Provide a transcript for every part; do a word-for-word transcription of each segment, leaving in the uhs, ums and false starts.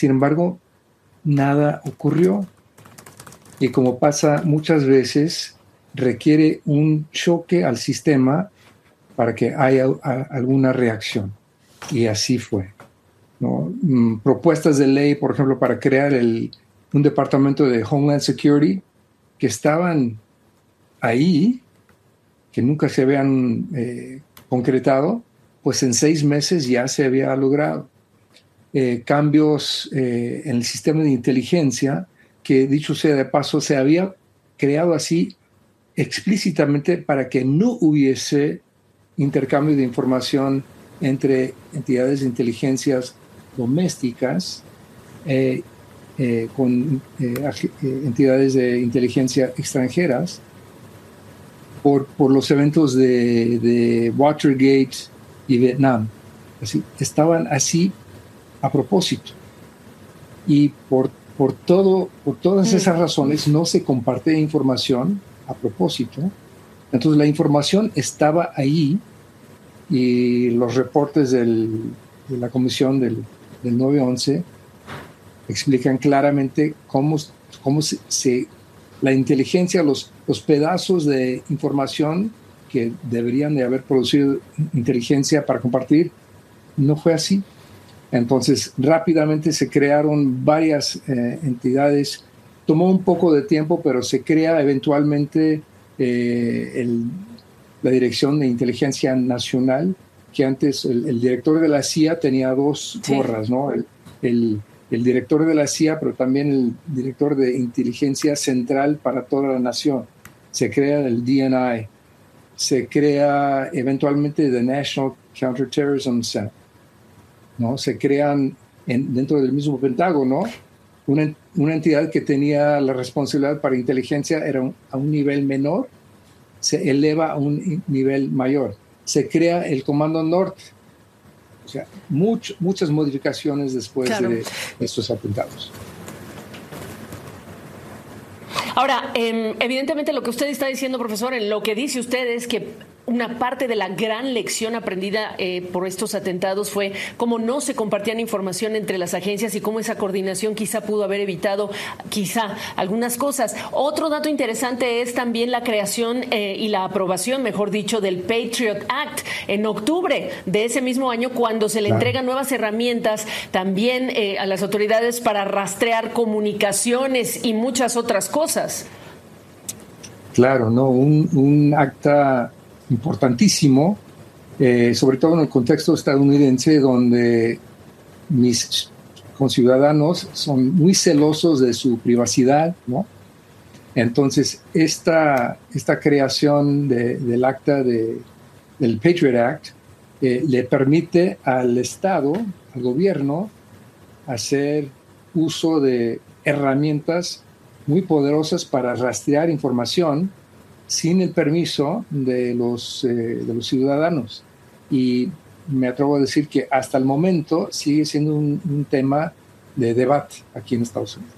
Sin embargo, nada ocurrió. Y como pasa muchas veces, requiere un choque al sistema para que haya a, alguna reacción. Y así fue, ¿no? Mm, propuestas de ley, por ejemplo, para crear el, un departamento de Homeland Security que estaban ahí, que nunca se habían eh, concretado, pues en seis meses ya se había logrado. Eh, cambios eh, en el sistema de inteligencia, que dicho sea de paso, se había creado así explícitamente para que no hubiese intercambio de información entre entidades de inteligencias domésticas eh, eh, con eh, eh, entidades de inteligencia extranjeras por, por los eventos de, de Watergate y Vietnam. Así, estaban así a propósito. Y por, por, todo, por todas esas razones no se comparte información a propósito. Entonces la información estaba ahí y los reportes del, de la comisión del, del nueve once explican claramente cómo, cómo se, se, la inteligencia, los, los pedazos de información que deberían de haber producido inteligencia para compartir, no fue así. Entonces rápidamente se crearon varias eh, entidades. Tomó un poco de tiempo, pero se crea eventualmente eh, el, la Dirección de Inteligencia Nacional, que antes el, el director de la C I A tenía dos sí. gorras, ¿no? El, el, el director de la C I A, pero también el director de Inteligencia Central para toda la nación. Se crea el D N I. Se crea eventualmente the National Counterterrorism Center, ¿no? Se crean en, dentro del mismo Pentágono una, una entidad que tenía la responsabilidad para inteligencia era un, a un nivel menor, se eleva a un nivel mayor. Se crea el Comando Norte. O sea, much, muchas modificaciones después claro. de estos atentados. Ahora, eh, evidentemente lo que usted está diciendo, profesor, en lo que dice usted es que una parte de la gran lección aprendida eh, por estos atentados fue cómo no se compartían información entre las agencias y cómo esa coordinación quizá pudo haber evitado quizá algunas cosas. Otro dato interesante es también la creación eh, y la aprobación, mejor dicho, del Patriot Act en octubre de ese mismo año, cuando se le claro. entregan nuevas herramientas también eh, a las autoridades para rastrear comunicaciones y muchas otras cosas. Claro, no, un, un acta importantísimo, eh, sobre todo en el contexto estadounidense, donde mis conciudadanos son muy celosos de su privacidad, ¿no? Entonces, esta, esta creación de, del acta de, del Patriot Act eh, le permite al Estado, al gobierno, hacer uso de herramientas muy poderosas para rastrear información sin el permiso de los, eh, de los ciudadanos. Y me atrevo a decir que hasta el momento sigue siendo un, un tema de debate aquí en Estados Unidos.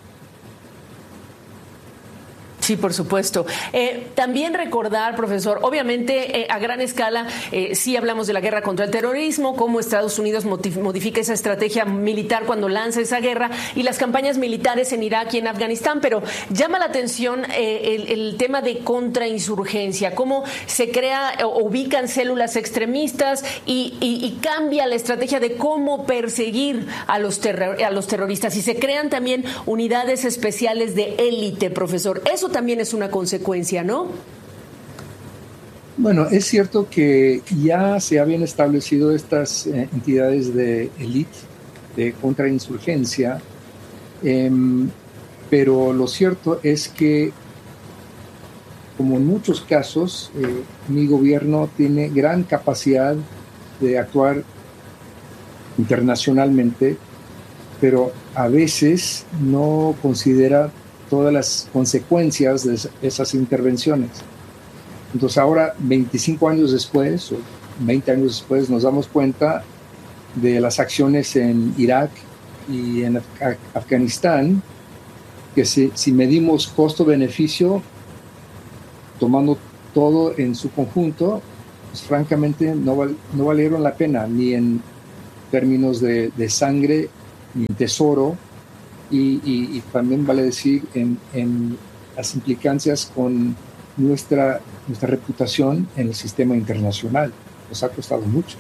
Sí, por supuesto. Eh, también recordar, profesor, obviamente eh, a gran escala eh, sí hablamos de la guerra contra el terrorismo, cómo Estados Unidos modifica esa estrategia militar cuando lanza esa guerra y las campañas militares en Irak y en Afganistán, pero llama la atención eh, el, el tema de contrainsurgencia, cómo se crea o ubican células extremistas y, y, y cambia la estrategia de cómo perseguir a los, terror, a los terroristas y se crean también unidades especiales de élite, profesor. Eso también también es una consecuencia, ¿no? Bueno, es cierto que ya se habían establecido estas eh, entidades de élite, de contrainsurgencia, eh, pero lo cierto es que, como en muchos casos, eh, mi gobierno tiene gran capacidad de actuar internacionalmente, pero a veces no considera todas las consecuencias de esas intervenciones. Entonces ahora, veinticinco años después, o veinte años después, nos damos cuenta de las acciones en Irak y en Af- Afganistán, que si, si medimos costo-beneficio, tomando todo en su conjunto, pues francamente no, val, no valieron la pena, ni en términos de, de sangre ni en tesoro, y, y, y también vale decir en, en las implicancias con nuestra, nuestra reputación en el sistema internacional. Nos ha costado mucho.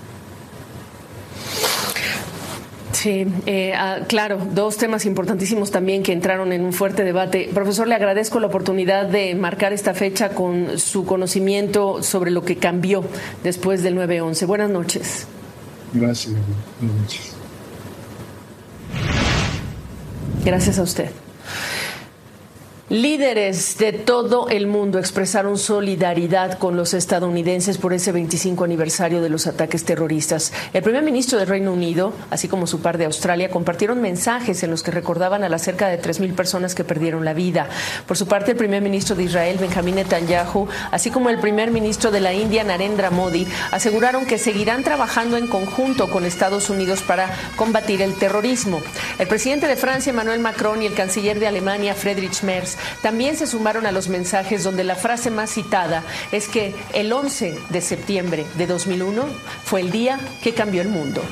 Sí, eh, ah, claro, dos temas importantísimos también que entraron en un fuerte debate. Profesor, le agradezco la oportunidad de marcar esta fecha con su conocimiento sobre lo que cambió después del nueve once. Buenas noches. Gracias, buenas noches. Gracias a usted. Líderes de todo el mundo expresaron solidaridad con los estadounidenses por ese veinticinco aniversario de los ataques terroristas. El primer ministro del Reino Unido, así como su par de Australia, compartieron mensajes en los que recordaban a las cerca de tres mil personas que perdieron la vida. Por su parte, el primer ministro de Israel, Benjamín Netanyahu, así como el primer ministro de la India, Narendra Modi, aseguraron que seguirán trabajando en conjunto con Estados Unidos para combatir el terrorismo. El presidente de Francia, Emmanuel Macron, y el canciller de Alemania, Friedrich Merz, también se sumaron a los mensajes donde la frase más citada es que el once de septiembre de dos mil uno fue el día que cambió el mundo.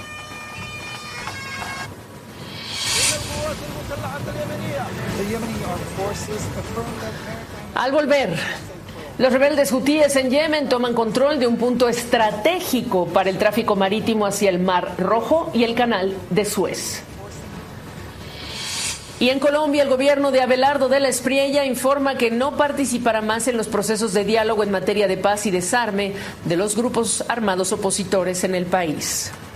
Al volver, los rebeldes hutíes en Yemen toman control de un punto estratégico para el tráfico marítimo hacia el Mar Rojo y el Canal de Suez. Y en Colombia, el gobierno de Abelardo de la Espriella informa que no participará más en los procesos de diálogo en materia de paz y desarme de los grupos armados opositores en el país.